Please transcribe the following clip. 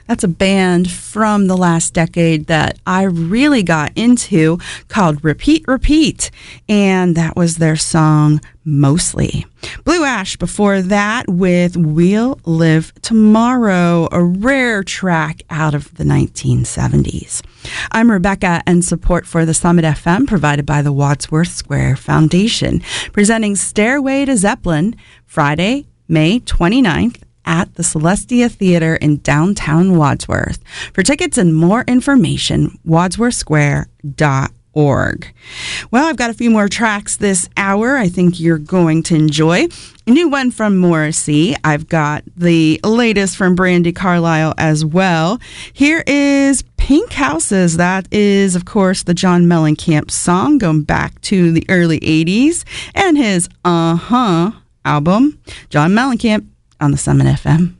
That's a band from the last decade that I really got into called Repeat Repeat, and that was their song Mostly. Blue Ash before that with We'll Live Tomorrow, a rare track out of the 1970s. I'm Rebecca, and support for the Summit FM provided by the Wadsworth Square Foundation, presenting Stairway to Zeppelin Friday, May 29th at the Celestia Theater in downtown Wadsworth. For tickets and more information, wadsworthsquare.org. Well, I've got a few more tracks this hour I think you're going to enjoy. A new one from Morrissey. I've got the latest from Brandi Carlile as well. Here is Pink Houses. That is, of course, the John Mellencamp song going back to the early 80s and his album. John Mellencamp on the Summit FM.